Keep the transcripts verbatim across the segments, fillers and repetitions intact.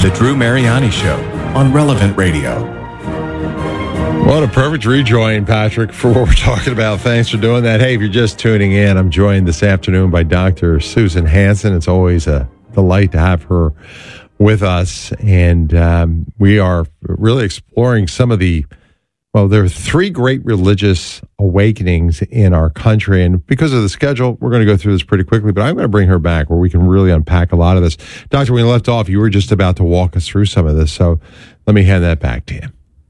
The Drew Mariani Show on Relevant Radio. What a perfect rejoin, Patrick, for what we're talking about. Thanks for doing that. Hey, if you're just tuning in, I'm joined this afternoon by Doctor Susan Hansen. It's always a delight to have her with us. And um, we are really exploring some of the, well, there are three great religious awakenings in our country. And because of the schedule, we're going to go through this pretty quickly, but I'm going to bring her back where we can really unpack a lot of this. Doctor, when we left off, you were just about to walk us through some of this. So let me hand that back to you.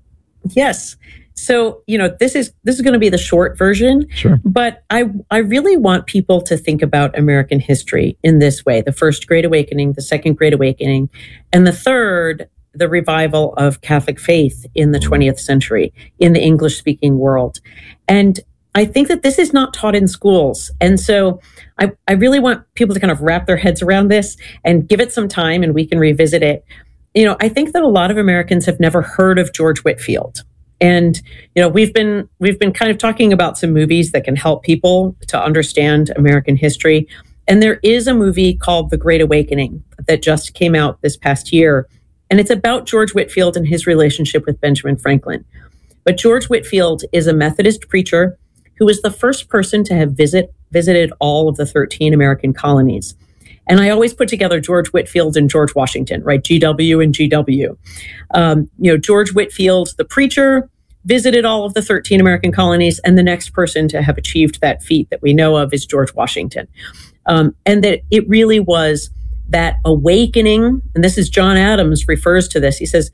Yes. So, you know, this is this is going to be the short version. Sure. But I I really want people to think about American history in this way. The first Great Awakening, the second Great Awakening, and the third, the revival of Catholic faith in the twentieth century in the English-speaking world. And I think that this is not taught in schools. And so I, I really want people to kind of wrap their heads around this and give it some time and we can revisit it. You know, I think that a lot of Americans have never heard of George Whitefield. And, you know, we've been we've been kind of talking about some movies that can help people to understand American history. And there is a movie called The Great Awakening that just came out this past year. And it's about George Whitefield and his relationship with Benjamin Franklin. But George Whitefield is a Methodist preacher who was the first person to have visit, visited all of the thirteen American colonies. And I always put together George Whitefield and George Washington, right? G W and G W. Um, you know, George Whitefield, the preacher, visited all of the thirteen American colonies, and the next person to have achieved that feat that we know of is George Washington. Um, and that it really was that awakening, and this is John Adams refers to this. He says,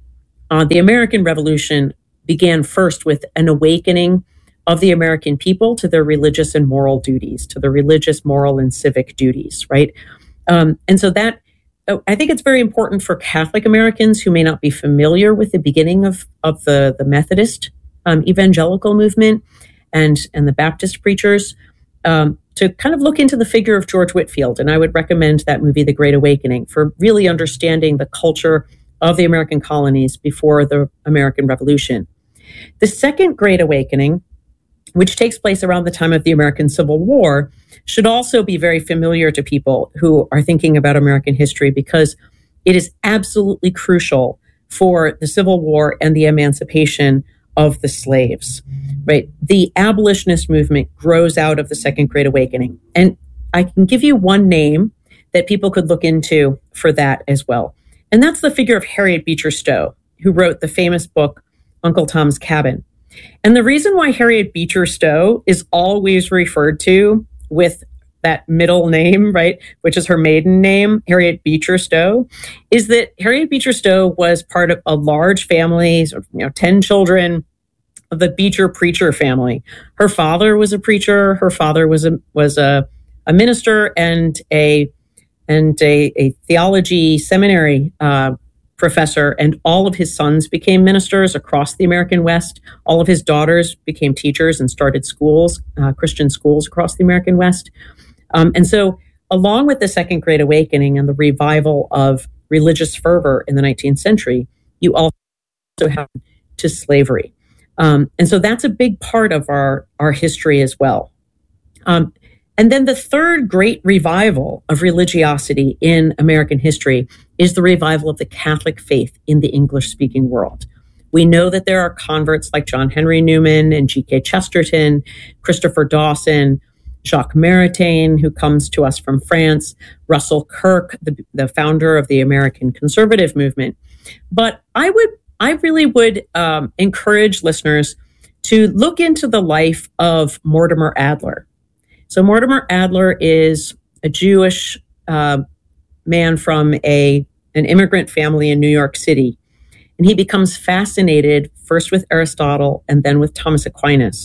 uh, the American Revolution began first with an awakening of the American people to their religious and moral duties, to their religious, moral, and civic duties, right? Um, and so that, I think it's very important for Catholic Americans who may not be familiar with the beginning of, of the, the Methodist um, evangelical movement and, and the Baptist preachers um, to kind of look into the figure of George Whitefield. And I would recommend that movie, The Great Awakening, for really understanding the culture of the American colonies before the American Revolution. The second Great Awakening, which takes place around the time of the American Civil War, should also be very familiar to people who are thinking about American history because it is absolutely crucial for the Civil War and the emancipation of the slaves, right? The abolitionist movement grows out of the Second Great Awakening. And I can give you one name that people could look into for that as well. And that's the figure of Harriet Beecher Stowe, who wrote the famous book, Uncle Tom's Cabin. And the reason why Harriet Beecher Stowe is always referred to with that middle name, right, which is her maiden name, Harriet Beecher Stowe, is that Harriet Beecher Stowe was part of a large family, sort of, you know, ten children of the Beecher preacher family. Her father was a preacher. Her father was a was a, a minister and a and a, a theology seminary uh, professor, and all of his sons became ministers across the American West. All of his daughters became teachers and started schools, uh, Christian schools across the American West. Um, and so along with the Second Great Awakening and the revival of religious fervor in the nineteenth century, you also have to slavery. Um, and so that's a big part of our, our history as well. Um, and then the third great revival of religiosity in American history is the revival of the Catholic faith in the English-speaking world. We know that there are converts like John Henry Newman and G K Chesterton, Christopher Dawson, Jacques Maritain, who comes to us from France, Russell Kirk, the, the founder of the American conservative movement. But I would, I really would um, encourage listeners to look into the life of Mortimer Adler. So Mortimer Adler is a Jewish uh, man from a an immigrant family in New York City. And he becomes fascinated first with Aristotle and then with Thomas Aquinas.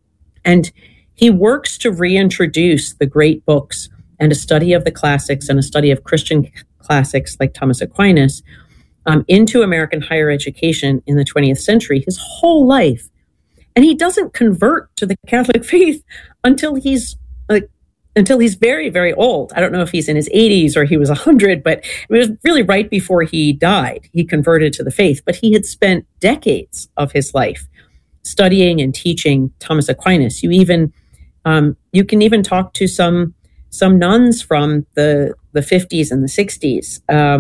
And he works to reintroduce the great books and a study of the classics and a study of Christian classics like Thomas Aquinas um, into American higher education in the twentieth century, his whole life. And he doesn't convert to the Catholic faith until he's like, until he's very, very old. I don't know if he's in his eighties or he was one hundred, but it was really right before he died. He converted to the faith, but he had spent decades of his life studying and teaching Thomas Aquinas. You even, um, you can even talk to some some nuns from the, the fifties and the sixties um,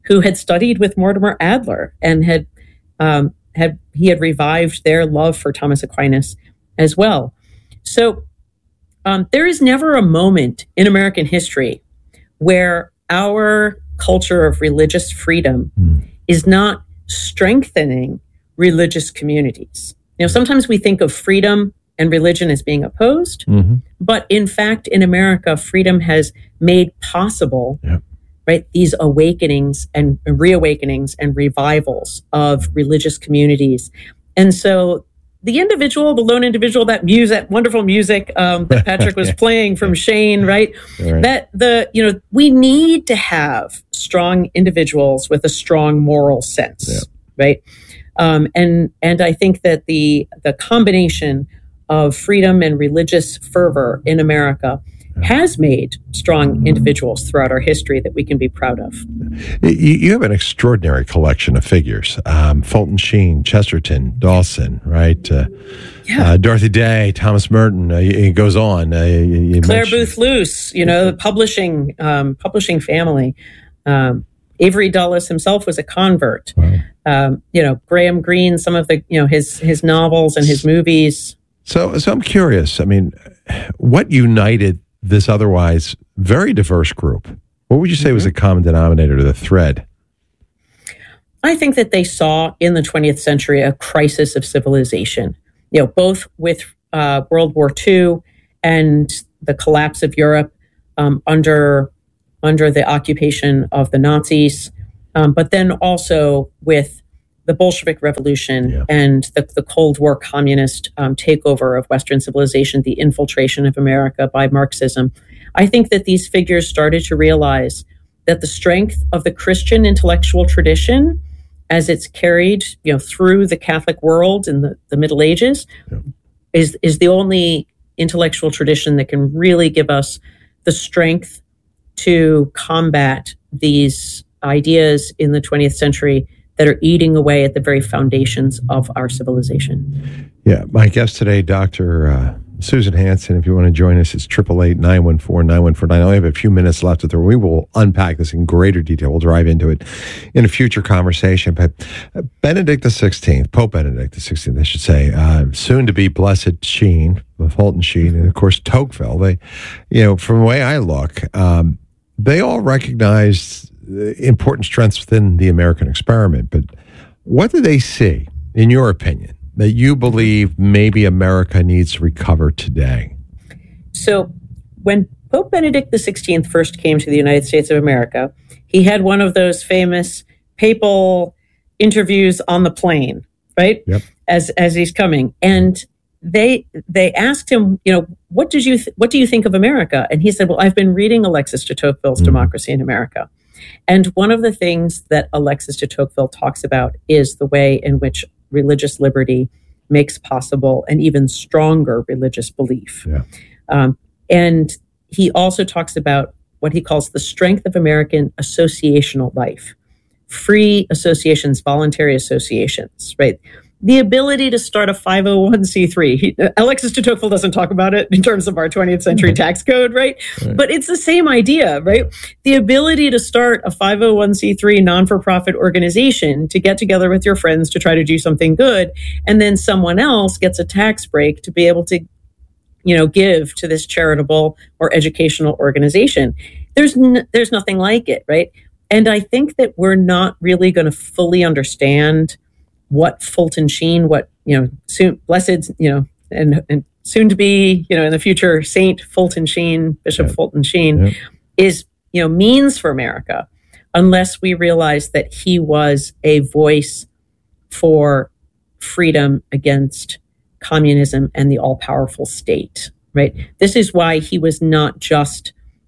who had studied with Mortimer Adler and had um, had he had revived their love for Thomas Aquinas as well. So um, there is never a moment in American history where our culture of religious freedom mm. is not strengthening religious communities. You know, sometimes we think of freedom and religion as being opposed, mm-hmm. but in fact, in America, freedom has made possible, yeah. right, these awakenings and reawakenings and revivals of religious communities. And so the individual, the lone individual, that music, that wonderful music um, that Patrick was playing from Shane, right? right? That the, you know, we need to have strong individuals with a strong moral sense, yeah. right? Um, and and I think that the the combination of freedom and religious fervor in America has made strong individuals throughout our history that we can be proud of. You, you have an extraordinary collection of figures. Um, Fulton Sheen, Chesterton, Dawson, right? Uh, yeah. uh, Dorothy Day, Thomas Merton, uh, it goes on. Uh, you, you Claire mentioned. Booth Luce, you know, the publishing, um, publishing family. Um, Avery Dulles himself was a convert. Wow. Um, you know, Graham Greene, some of the, you know, his his novels and his movies. So, so I'm curious. I mean, what united this otherwise very diverse group? What would you say mm-hmm. was the common denominator, the thread? I think that they saw in the twentieth century a crisis of civilization, you know, both with uh, World War Two and the collapse of Europe um, under, under the occupation of the Nazis, um, but then also with the Bolshevik Revolution yeah. and the, the Cold War communist um, takeover of Western civilization, the infiltration of America by Marxism. I think that these figures started to realize that the strength of the Christian intellectual tradition, as it's carried, you know, through the Catholic world in the, the Middle Ages, yeah. is is the only intellectual tradition that can really give us the strength to combat these ideas in the twentieth century that are eating away at the very foundations of our civilization. Yeah, my guest today, Doctor Uh, Susan Hansen, if you want to join us, it's eight eight eight, nine one four, nine one four nine. I only have a few minutes left with her. We will unpack this in greater detail. We'll drive into it in a future conversation. But uh, Benedict the sixteenth, Pope Benedict the sixteenth, I should say, uh, soon to be Blessed Sheen, Fulton Sheen, and of course Tocqueville. They, you know, from the way I look, um, they all recognized important strengths within the American experiment. But what do they see, in your opinion, that you believe maybe America needs to recover today? So when Pope Benedict the sixteenth first came to the United States of America, he had one of those famous papal interviews on the plane, right? Yep. As as he's coming. And they they asked him, you know, what did you th- what do you think of America? And he said, well, I've been reading Alexis de Tocqueville's mm-hmm. Democracy in America. And one of the things that Alexis de Tocqueville talks about is the way in which religious liberty makes possible an even stronger religious belief. Yeah. Um, and he also talks about what he calls the strength of American associational life, free associations, voluntary associations, right? The ability to start a five oh one c three. He, Alexis de Tocqueville doesn't talk about it in terms of our twentieth century mm-hmm. tax code, right? right? But it's the same idea, right? The ability to start a five oh one c three non-for-profit organization to get together with your friends to try to do something good, and then someone else gets a tax break to be able to, you know, give to this charitable or educational organization. There's n- there's nothing like it, right? And I think that we're not really going to fully understand what Fulton Sheen, what, you know, soon, blessed, you know, and, and soon to be, you know, in the future, Saint Fulton Sheen, Bishop yeah. Fulton Sheen, yeah. is, you know, means for America, unless we realize that he was a voice for freedom against communism and the all-powerful state, right? This is why he was not just,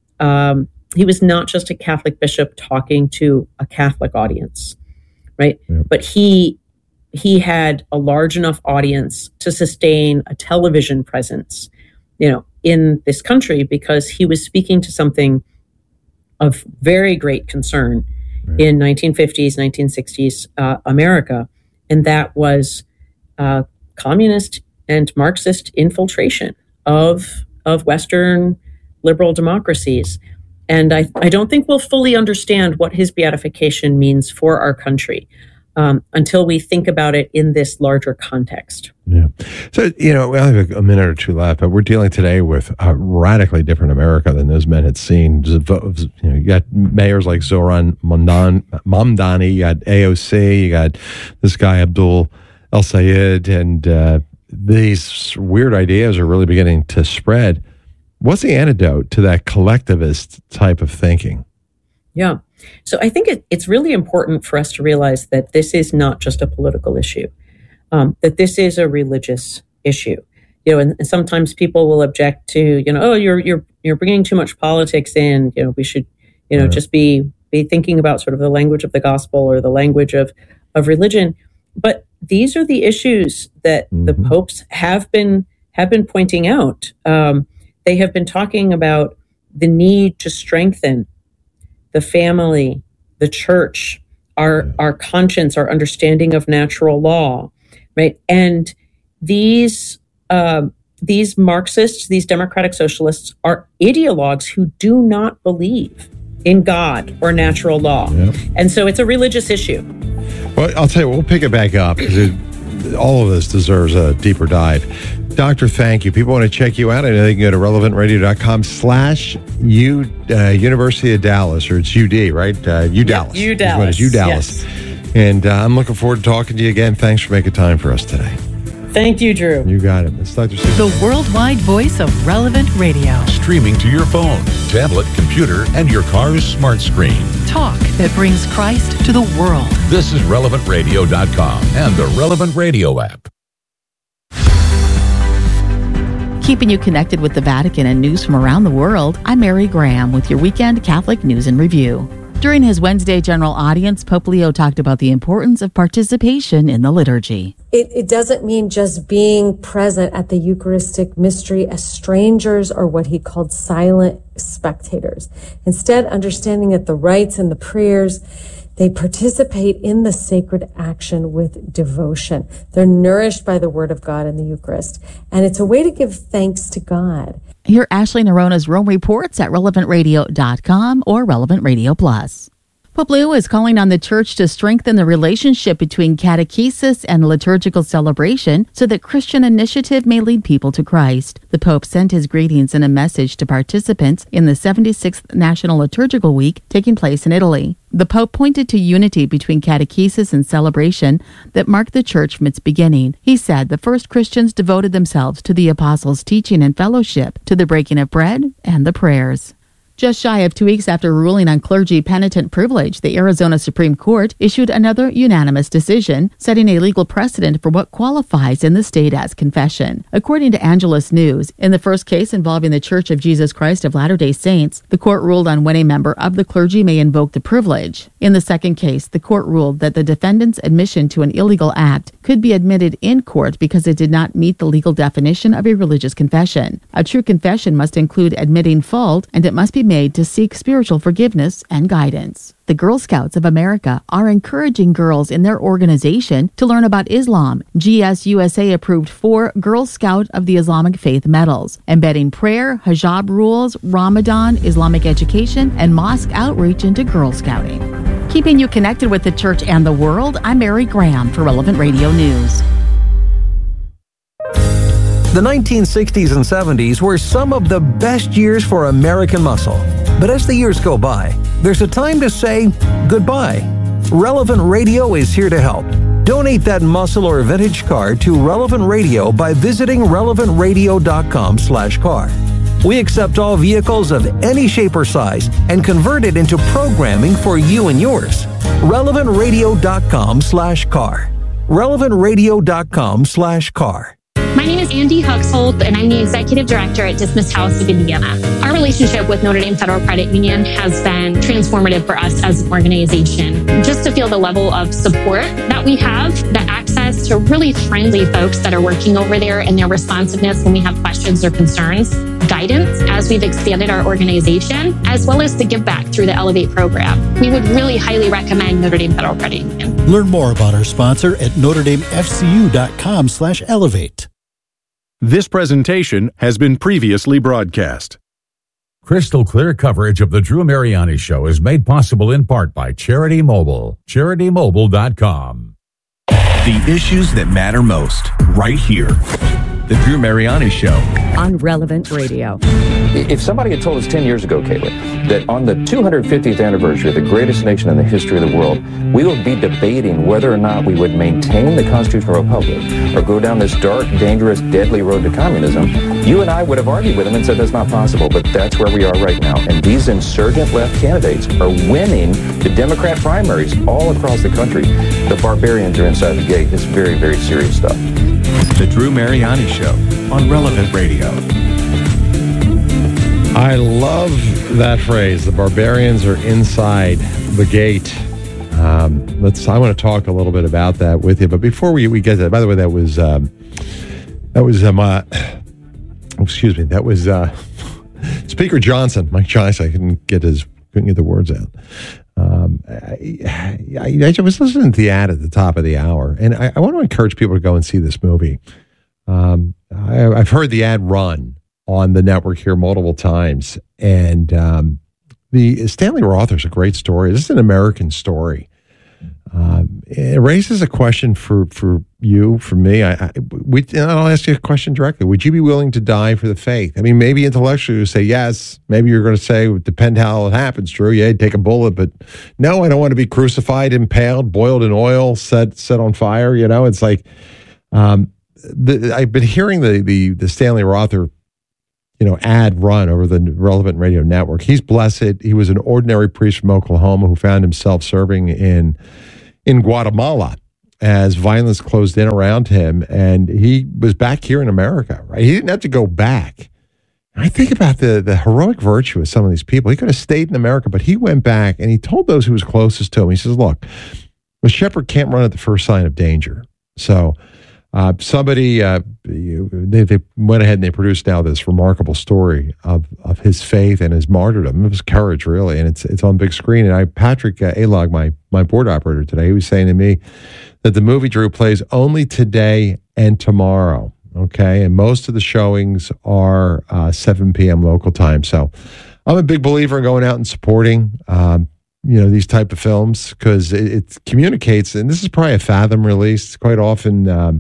um, he was not just a Catholic bishop talking to a Catholic audience, right? Yeah. But he he had a large enough audience to sustain a television presence, you know, in this country, because he was speaking to something of very great concern right. in nineteen fifties, nineteen sixties uh, America, and that was uh, communist and Marxist infiltration of of Western liberal democracies. And I, I don't think we'll fully understand what his beatification means for our country um, until we think about it in this larger context. Yeah. So, you know, we only have a minute or two left, but we're dealing today with a radically different America than those men had seen. You know, you got mayors like Zoran Mamdani, you got A O C, you got this guy Abdul El Sayed, and uh, these weird ideas are really beginning to spread. What's the antidote to that collectivist type of thinking? Yeah. So I think it, it's really important for us to realize that this is not just a political issue, um, that this is a religious issue. You know, and, and sometimes people will object to, you know, oh, you're you're you're bringing too much politics in. You know, we should, you know, right. just be be thinking about sort of the language of the gospel or the language of of religion. But these are the issues that mm-hmm. the popes have been have been pointing out. Um, They have been talking about the need to strengthen the family, the church, our our conscience, our understanding of natural law, right? And these uh, these Marxists, these democratic socialists, are ideologues who do not believe in God or natural law, yeah. and so it's a religious issue. Well, I'll tell you, we'll pick it back up because all of this deserves a deeper dive. Doctor, thank you. People want to check you out. I know they can go to relevant radio dot com slash U, uh, University of Dallas, or it's U D, right? Uh, U Dallas. Yeah, U Dallas. U Dallas. Yes. And uh, I'm looking forward to talking to you again. Thanks for making time for us today. Thank you, Drew. You got it. It's Doctor Susan. The worldwide voice of Relevant Radio. Streaming to your phone, tablet, computer, and your car's smart screen. Talk that brings Christ to the world. This is relevant radio dot com and the Relevant Radio app. Keeping you connected with the Vatican and news from around the world, I'm Mary Graham with your weekend Catholic News and Review. During his Wednesday general audience, Pope Leo talked about the importance of participation in the liturgy. It, it doesn't mean just being present at the Eucharistic mystery as strangers or what he called silent spectators. Instead, understanding that the rites and the prayers, they participate in the sacred action with devotion. They're nourished by the Word of God in the Eucharist. And it's a way to give thanks to God. Hear Ashley Nerona's Rome Reports at relevant radio dot com or Relevant Radio Plus. Pope Leo is calling on the Church to strengthen the relationship between catechesis and liturgical celebration so that Christian initiative may lead people to Christ. The Pope sent his greetings in a message to participants in the seventy-sixth National Liturgical Week taking place in Italy. The Pope pointed to unity between catechesis and celebration that marked the Church from its beginning. He said the first Christians devoted themselves to the Apostles' teaching and fellowship, to the breaking of bread and the prayers. Just shy of two weeks after ruling on clergy penitent privilege, the Arizona Supreme Court issued another unanimous decision, setting a legal precedent for what qualifies in the state as confession. According to Angelus News, in the first case involving the Church of Jesus Christ of Latter-day Saints, the court ruled on when a member of the clergy may invoke the privilege. In the second case, the court ruled that the defendant's admission to an illegal act could be admitted in court because it did not meet the legal definition of a religious confession. A true confession must include admitting fault, and it must be made to seek spiritual forgiveness and guidance. The Girl Scouts of America are encouraging girls in their organization to learn about Islam. G S U S A approved four Girl Scout of the Islamic Faith medals, embedding prayer, hijab rules, Ramadan, Islamic education, and mosque outreach into Girl Scouting. Keeping you connected with the Church and the world, I'm Mary Graham for Relevant Radio News. The nineteen sixties and seventies were some of the best years for American muscle. But as the years go by, there's a time to say goodbye. Relevant Radio is here to help. Donate that muscle or vintage car to Relevant Radio by visiting relevant radio dot com slash car. We accept all vehicles of any shape or size and convert it into programming for you and yours. relevant radio dot com slash car. relevant radio dot com slash car. My name is Andy Huxhold, and I'm the Executive Director at Dismiss House of Indiana. Our relationship with Notre Dame Federal Credit Union has been transformative for us as an organization. Just to feel the level of support that we have, the access to really friendly folks that are working over there, and their responsiveness when we have questions or concerns, guidance as we've expanded our organization, as well as the give back through the Elevate program. We would really highly recommend Notre Dame Federal Credit Union. Learn more about our sponsor at notre dame f c u dot com slash elevate. This presentation has been previously broadcast. Crystal clear coverage of the Drew Mariani Show is made possible in part by Charity Mobile. charity mobile dot com. The issues that matter most, right here. The Drew Mariani Show on Relevant Radio. If somebody had told us ten years ago, Caitlin, that on the two hundred fiftieth anniversary of the greatest nation in the history of the world, we would be debating whether or not we would maintain the constitutional republic or go down this dark, dangerous, deadly road to communism, you and I would have argued with them and said that's not possible, but that's where we are right now. And these insurgent left candidates are winning the Democrat primaries all across the country. The barbarians are inside the gate. It's very, very serious stuff. The Drew Mariani Show on Relevant Radio. I love that phrase. The barbarians are inside the gate. Um, let's. I want to talk a little bit about that with you. But before we, we get to that, by the way, that was um, that was um, uh, excuse me. That was uh, Speaker Johnson, Mike Johnson. I couldn't get his couldn't get the words out. Um, I, I, I was listening to the ad at the top of the hour, and I, I want to encourage people to go and see this movie. Um, I, I've heard the ad run on the network here multiple times, and um, the Stanley Rother's a great story. This is an American story. Um, it raises a question for, for you, for me. I, I, we, and I'll ask you a question directly. Would you be willing to die for the faith? I mean, maybe intellectually you say yes. Maybe you're going to say, it depend how it happens, Drew. Yeah, take a bullet. But no, I don't want to be crucified, impaled, boiled in oil, set set on fire. You know, it's like um, the, I've been hearing the, the, the Stanley Rother you know, ad run over the Relevant Radio Network. He's blessed. He was an ordinary priest from Oklahoma who found himself serving in in Guatemala as violence closed in around him, and he was back here in America, right? He didn't have to go back. I think about the the heroic virtue of some of these people. He could have stayed in America, but he went back, and he told those who was closest to him, he says, look, the shepherd can't run at the first sign of danger. So Uh, somebody, uh, they, they went ahead and they produced now this remarkable story of, of his faith and his martyrdom. It was courage, really, and it's it's on big screen. And I, Patrick uh, Alog, my my board operator today, he was saying to me that the movie, Drew, plays only today and tomorrow, okay? And most of the showings are uh, seven p.m. local time. So I'm a big believer in going out and supporting um you know, these type of films, because it, it communicates, and this is probably a Fathom release. Quite often, um,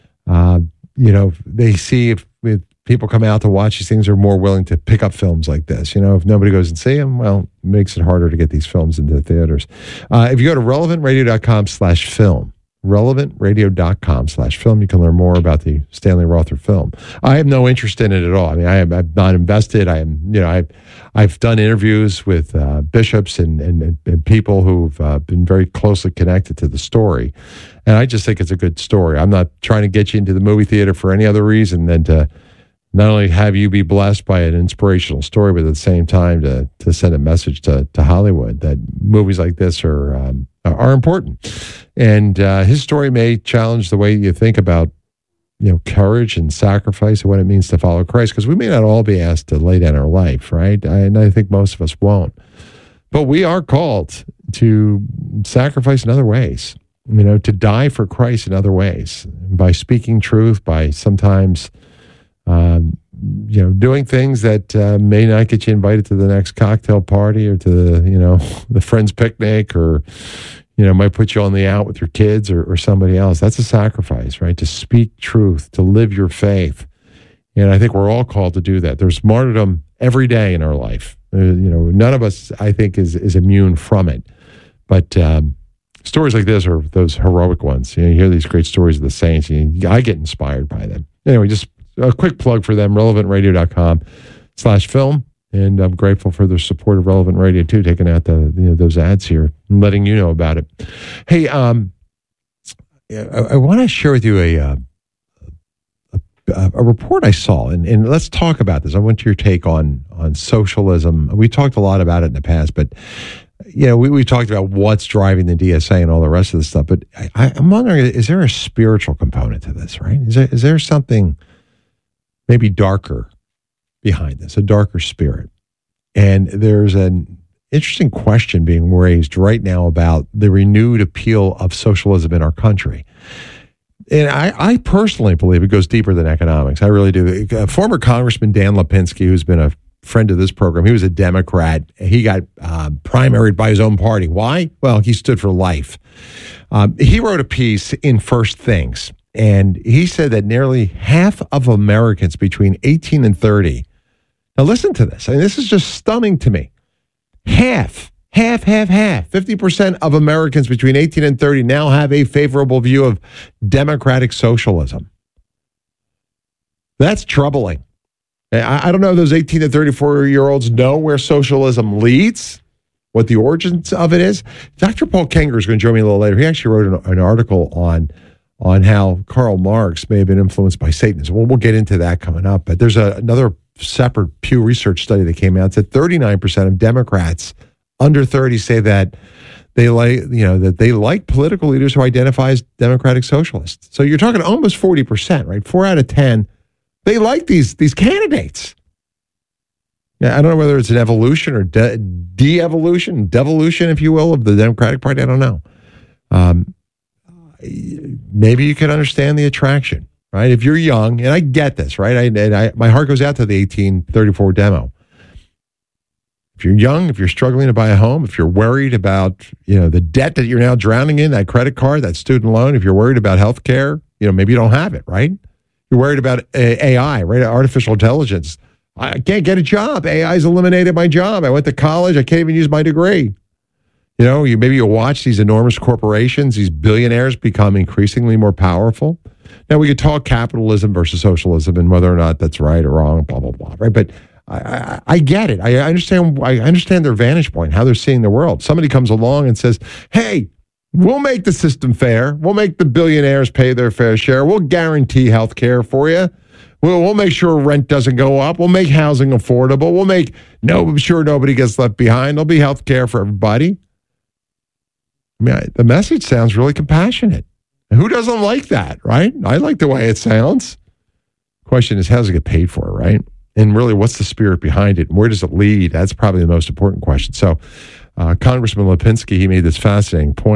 uh, you know, they see if, if people come out to watch these things, are more willing to pick up films like this. You know, if nobody goes and see them, well, it makes it harder to get these films into the theaters. Uh, if you go to relevant radio dot com slash film, relevant radio dot com slash film, you can learn more about the Stanley Rother film. I have no interest in it at all. I mean, I am, I'm not invested. I am, you know, I've, I've done interviews with uh, bishops and, and, and people who've uh, been very closely connected to the story. And I just think it's a good story. I'm not trying to get you into the movie theater for any other reason than to not only have you be blessed by an inspirational story, but at the same time to to send a message to, to Hollywood that movies like this are um, are important. And uh, his story may challenge the way you think about, you know, courage and sacrifice and what it means to follow Christ, because we may not all be asked to lay down our life, right? I, and I think most of us won't. But we are called to sacrifice in other ways, you know, to die for Christ in other ways, by speaking truth, by sometimes, um, you know, doing things that uh, may not get you invited to the next cocktail party or to the, you know, the friend's picnic, or, you know, might put you on the out with your kids or, or somebody else. That's a sacrifice, right? To speak truth, to live your faith. And I think we're all called to do that. There's martyrdom every day in our life. Uh, you know, none of us, I think, is is immune from it. But um, stories like this are those heroic ones. You know, you hear these great stories of the saints. And you, I get inspired by them. Anyway, just a quick plug for them, relevant radio dot com slash film. And I'm grateful for their support of Relevant Radio, too, taking out the, you know, those ads here and letting you know about it. Hey, um, I, I want to share with you a, uh, a a report I saw, and, and let's talk about this. I want your take on on socialism. We talked a lot about it in the past, but you know, we, we talked about what's driving the D S A and all the rest of this stuff. But I, I'm wondering, is there a spiritual component to this, right? Is there is there something maybe darker behind this, a darker spirit? And there's an interesting question being raised right now about the renewed appeal of socialism in our country. And I, I personally believe it goes deeper than economics. I really do. Uh, former Congressman Dan Lipinski, who's been a friend of this program. He was a Democrat. He got uh, primaried by his own party. Why? Well, he stood for life. Um, he wrote a piece in First Things, and he said that nearly half of Americans between eighteen and thirty. Now, listen to this. I mean, this is just stunning to me. Half, half, half, half, fifty percent of Americans between eighteen and thirty now have a favorable view of democratic socialism. That's troubling. I, I don't know if those eighteen to thirty-four-year-olds know where socialism leads, what the origins of it is. Doctor Paul Kenger is going to join me a little later. He actually wrote an, an article on, on how Karl Marx may have been influenced by Satanism. Well, we'll get into that coming up. But there's a, another separate Pew Research study that came out that thirty-nine percent of Democrats under thirty say that they like, you know, that they like political leaders who identify as democratic socialists. So you're talking almost forty percent, right? Four out of ten, they like these these candidates. Now, I don't know whether it's an evolution or de- de-evolution, devolution, if you will, of the Democratic Party. I don't know. Um, maybe you can understand the attraction. Right, if you're young, and I get this, right? I, and I, my heart goes out to the eighteen thirty-four demo. If you're young, if you're struggling to buy a home, if you're worried about, you know, the debt that you're now drowning in, that credit card, that student loan, if you're worried about health care, you know, maybe you don't have it, right? You're worried about A I, right? Artificial intelligence. I can't get a job. A I's eliminated my job. I went to college. I can't even use my degree. You know, you maybe you watch these enormous corporations, these billionaires become increasingly more powerful. Now, we could talk capitalism versus socialism and whether or not that's right or wrong, blah, blah, blah, right? But I, I, I get it. I understand I understand their vantage point, how they're seeing the world. Somebody comes along and says, hey, we'll make the system fair. We'll make the billionaires pay their fair share. We'll guarantee health care for you. We'll, we'll make sure rent doesn't go up. We'll make housing affordable. We'll make no sure nobody gets left behind. There'll be health care for everybody. I mean, I, the message sounds really compassionate. Who doesn't like that, right? I like the way it sounds. Question is, how does it get paid for, right? And really, what's the spirit behind it? And where does it lead? That's probably the most important question. So uh, Congressman Lipinski, he made this fascinating point.